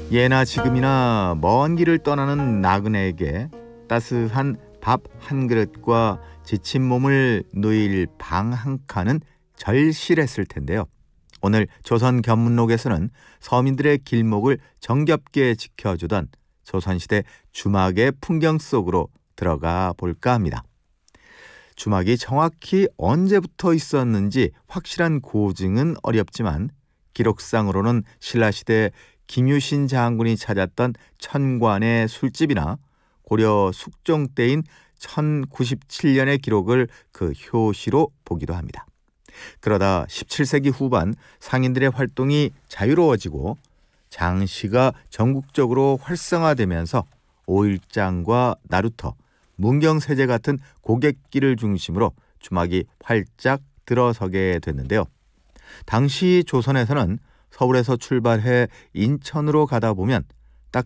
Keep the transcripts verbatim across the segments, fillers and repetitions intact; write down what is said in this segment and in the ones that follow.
예나 지금이나 먼 길을 떠나는 나그네에게 따스한 밥 한 그릇과 지친 몸을 누일 방 한 칸은 절실했을 텐데요. 오늘 조선 견문록에서는 서민들의 길목을 정겹게 지켜주던 조선시대 주막의 풍경 속으로 들어가 볼까 합니다. 주막이 정확히 언제부터 있었는지 확실한 고증은 어렵지만 기록상으로는 신라시대 김유신 장군이 찾았던 천관의 술집이나 고려 숙종 때인 천구십칠 년의 기록을 그 효시로 보기도 합니다. 그러다 십칠 세기 후반 상인들의 활동이 자유로워지고 장시가 전국적으로 활성화되면서 오일장과 나루터, 문경세제 같은 고객길을 중심으로 주막이 활짝 들어서게 됐는데요. 당시 조선에서는 서울에서 출발해 인천으로 가다 보면 딱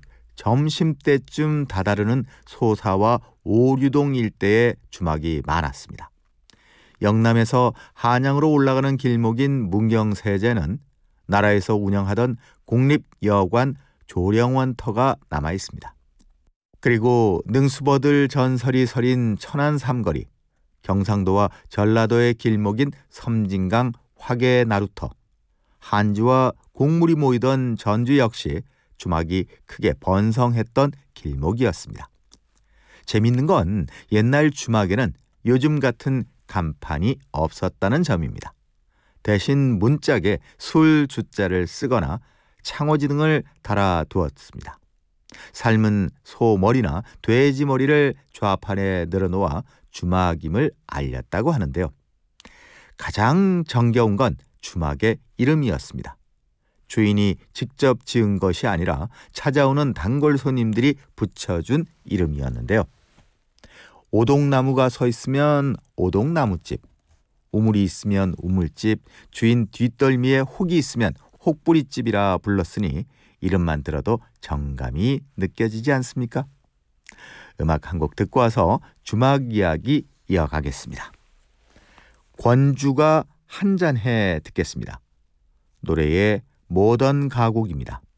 점심때쯤 다다르는 소사와 오류동 일대에 주막이 많았습니다. 영남에서 한양으로 올라가는 길목인 문경세제는 나라에서 운영하던 국립여관 조령원터가 남아 있습니다. 그리고 능수버들 전설이 서린 천안 삼거리, 경상도와 전라도의 길목인 섬진강 화계 나루터, 한지와 곡물이 모이던 전주 역시 주막이 크게 번성했던 길목이었습니다. 재밌는 건 옛날 주막에는 요즘 같은 간판이 없었다는 점입니다. 대신 문짝에 술 주자를 쓰거나 창호지 등을 달아두었습니다. 삶은 소 머리나 돼지 머리를 좌판에 늘어놓아 주막임을 알렸다고 하는데요. 가장 정겨운 건 주막의 이름이었습니다. 주인이 직접 지은 것이 아니라 찾아오는 단골 손님들이 붙여준 이름이었는데요. 오동나무가 서 있으면 오동나무집, 우물이 있으면 우물집, 주인 뒷덜미에 혹이 있으면 혹부리집이라 불렀으니 이름만 들어도 정감이 느껴지지 않습니까? 음악 한 곡 듣고 와서 주막 이야기 이어가겠습니다. 권주가 한잔해 듣겠습니다. 노래의 모던 가곡입니다.